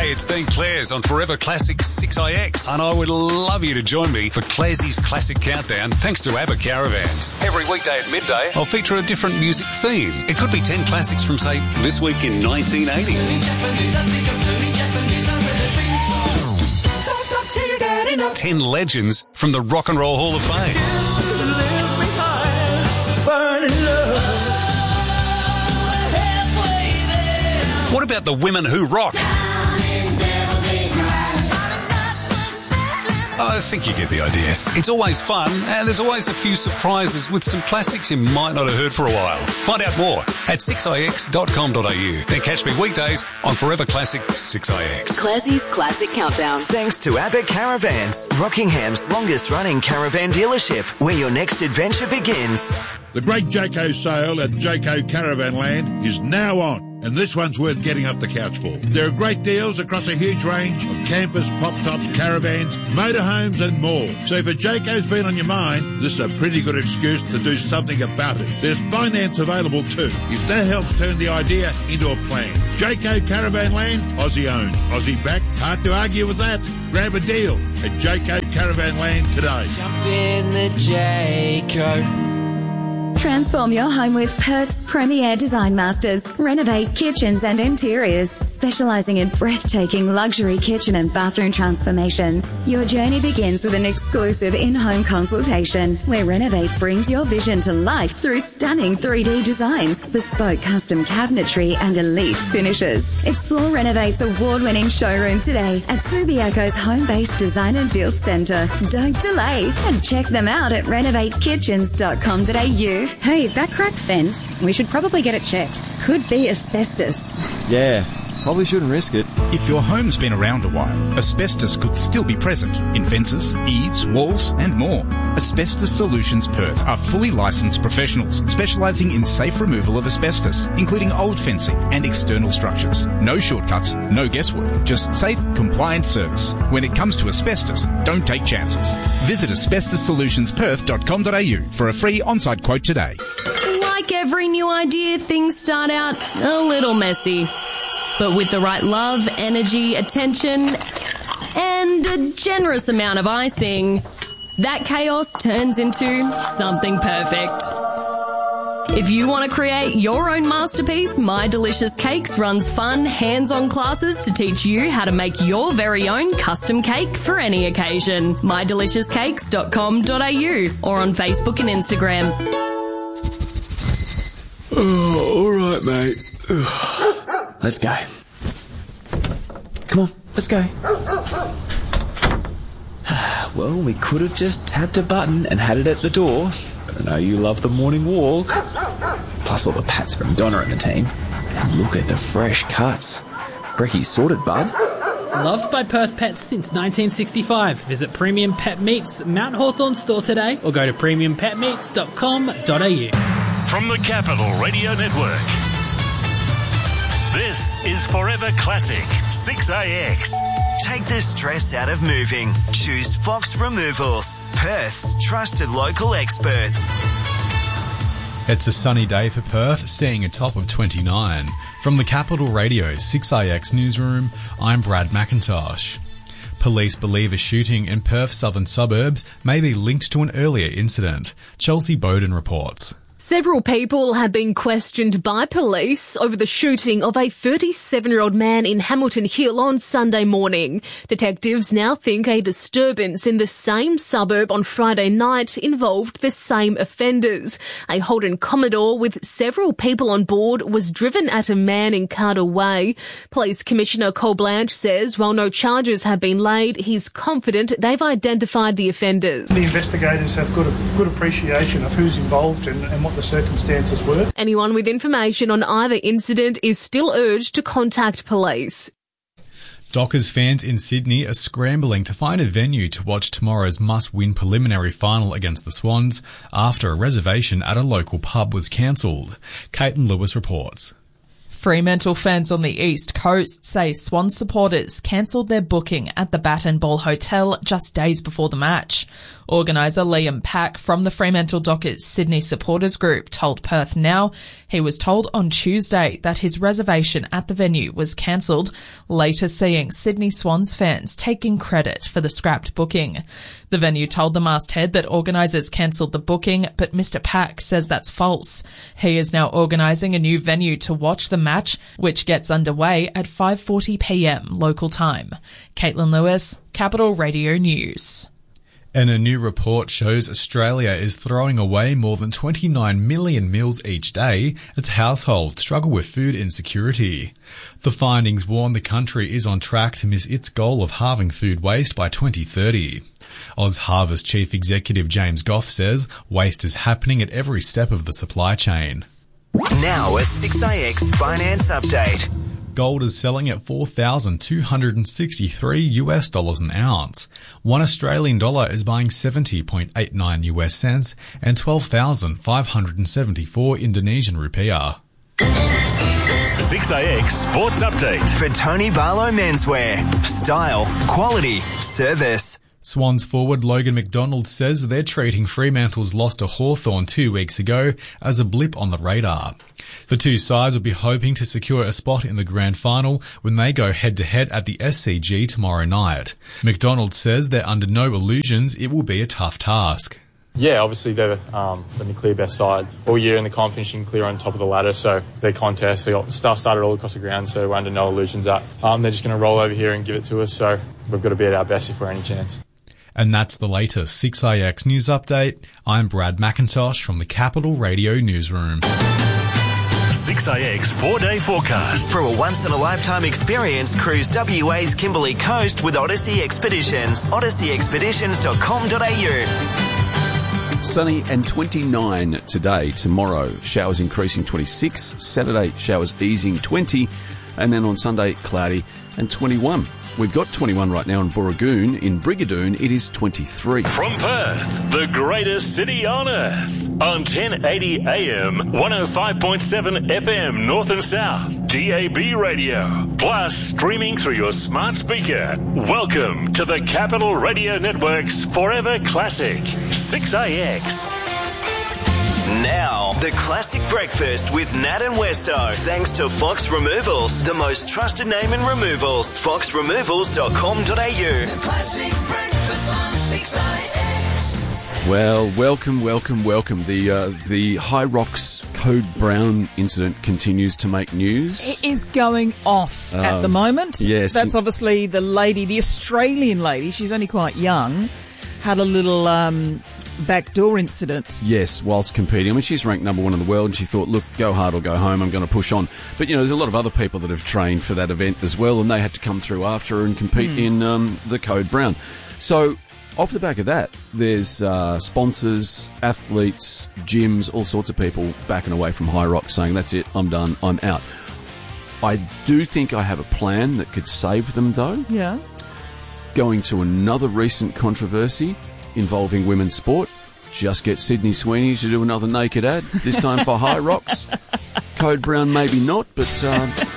Hey, it's Dean Clares on Forever Classic 6IX, and I would love you to join me for Clares's Classic Countdown thanks to ABBA Caravans. Every weekday at midday, I'll feature a different music theme. It could be 10 classics from, say, this week in 1980. 10 legends from the Rock and Roll Hall of Fame. What about the women who rock? I think you get the idea. It's always fun, and there's always a few surprises with some classics you might not have heard for a while. Find out more at 6ix.com.au. Then catch me weekdays on Forever Classic 6ix. Classie's Classic Countdown. Thanks to ABBA Caravans, Rockingham's longest-running caravan dealership, where your next adventure begins. The great Jayco sale at Jayco Caravan Land is now on, and this one's worth getting up the couch for. There are great deals across a huge range of campers, pop-tops, caravans, motorhomes and more. So if a Jayco's been on your mind, this is a pretty good excuse to do something about it. There's finance available too, if that helps turn the idea into a plan. Jayco Caravan Land, Aussie owned, Aussie backed. Hard to argue with that. Grab a deal at Jayco Caravan Land today. Jump in the Jayco. Transform your home with Perth's premier design masters. Renovate kitchens and interiors, specialising in breathtaking luxury kitchen and bathroom transformations. Your journey begins with an exclusive in-home consultation, where Renovate brings your vision to life through stunning 3D designs, bespoke custom cabinetry and elite finishes. Explore Renovate's award-winning showroom today at Subiaco's home-based design and build centre. Don't delay and check them out at renovatekitchens.com.au. Hey, that cracked fence, we should probably get it checked. Could be asbestos. Yeah, probably shouldn't risk it. If your home's been around a while, asbestos could still be present in fences, eaves, walls and more. Asbestos Solutions Perth are fully licensed professionals specialising in safe removal of asbestos, including old fencing and external structures. No shortcuts, no guesswork, just safe, compliant service. When it comes to asbestos, don't take chances. Visit asbestossolutionsperth.com.au for a free on-site quote today. Like every new idea, things start out a little messy. But with the right love, energy, attention, and a generous amount of icing, that chaos turns into something perfect. If you want to create your own masterpiece, My Delicious Cakes runs fun, hands-on classes to teach you how to make your very own custom cake for any occasion. mydeliciouscakes.com.au or on Facebook and Instagram. Oh, all right, mate. Let's go. Come on, let's go. Well, we could have just tapped a button and had it at the door, but I know you love the morning walk. Plus all the pats from Donna and the team. And look at the fresh cuts. Brecky's sorted, bud. Loved by Perth Pets since 1965. Visit Premium Pet Meats Mount Hawthorn store today or go to premiumpetmeats.com.au. From the Capital Radio Network, this is Forever Classic 6AX. Take the stress out of moving. Choose Fox Removals, Perth's trusted local experts. It's a sunny day for Perth, seeing a top of 29. From the Capital Radio 6IX newsroom, I'm Brad McIntosh. Police believe a shooting in Perth's southern suburbs may be linked to an earlier incident. Chelsea Bowden reports. Several people have been questioned by police over the shooting of a 37-year-old man in Hamilton Hill on Sunday morning. Detectives now think a disturbance in the same suburb on Friday night involved the same offenders. A Holden Commodore with several people on board was driven at a man in Carter Way. Police Commissioner Cole Blanche says while no charges have been laid, he's confident they've identified the offenders. The investigators have got a good appreciation of who's involved and what the circumstances were. Anyone with information on either incident is still urged to contact police. Dockers fans in Sydney are scrambling to find a venue to watch tomorrow's must-win preliminary final against the Swans after a reservation at a local pub was cancelled. Caitlin Lewis reports. Fremantle fans on the East Coast say Swans supporters cancelled their booking at the Bat and Ball Hotel just days before the match. Organiser Liam Pack from the Fremantle Dockers Sydney supporters group told Perth Now he was told on Tuesday that his reservation at the venue was cancelled, later seeing Sydney Swans fans taking credit for the scrapped booking. The venue told the masthead that organisers cancelled the booking, but Mr Pack says that's false. He is now organising a new venue to watch the match, which gets underway at 5:40pm local time. Caitlin Lewis, Capital Radio News. And a new report shows Australia is throwing away more than 29 million meals each day as households struggle with food insecurity. The findings warn the country is on track to miss its goal of halving food waste by 2030. OzHarvest Chief Executive James Goff says waste is happening at every step of the supply chain. Now a 6AX finance update. Gold is selling at $4,263 an ounce. 1 Australian dollar is buying 70.89 US cents and 12,574 Indonesian rupiah. 6AX Sports Update. For Tony Barlow Menswear. Style, quality, service. Swans forward Logan McDonald says they're treating Fremantle's loss to Hawthorn 2 weeks ago as a blip on the radar. The two sides will be hoping to secure a spot in the grand final when they go head-to-head at the SCG tomorrow night. McDonald says they're under no illusions it will be a tough task. Yeah, obviously they're the clear best side all year in the comp, finishing clear on top of the ladder. So their contest, they got stuff started all across the ground, so we're under no illusions that they're just going to roll over here and give it to us. So we've got to be at our best if we're any chance. And that's the latest 6AX News Update. I'm Brad McIntosh from the Capital Radio Newsroom. 6AX 4-day forecast. For a once-in-a-lifetime experience, cruise WA's Kimberley Coast with Odyssey Expeditions. odysseyexpeditions.com.au. Sunny and 29 today. Tomorrow, showers increasing 26. Saturday, showers easing 20. And then on Sunday, cloudy and 21. We've got 21 right now in Booragoon. In Brigadoon, it is 23. From Perth, the greatest city on earth. On 1080 AM, 105.7 FM North and South, DAB radio. Plus, streaming through your smart speaker. Welcome to the Capital Radio Network's Forever Classic, 6AX. Now, the classic breakfast with Nat and Westo. Thanks to Fox Removals, the most trusted name in removals. foxremovals.com.au. The classic breakfast on 6AX. Well, welcome. The High Rocks Code Brown incident continues to make news. It is going off at the moment. Yes. That's obviously the lady, the Australian lady. She's only quite young. Had a little backdoor incident. Yes, whilst competing. I mean, she's ranked number 1 in the world, and she thought, look, go hard or go home, I'm going to push on. But, you know, there's a lot of other people that have trained for that event as well, and they had to come through after her and compete in the Code Brown. So, off the back of that, there's sponsors, athletes, gyms, all sorts of people backing away from High Rock saying, that's it, I'm done, I'm out. I do think I have a plan that could save them, though. Yeah. Going to another recent controversy involving women's sport. Just get Sydney Sweeney to do another naked ad, this time for High Rocks. Code Brown maybe not, but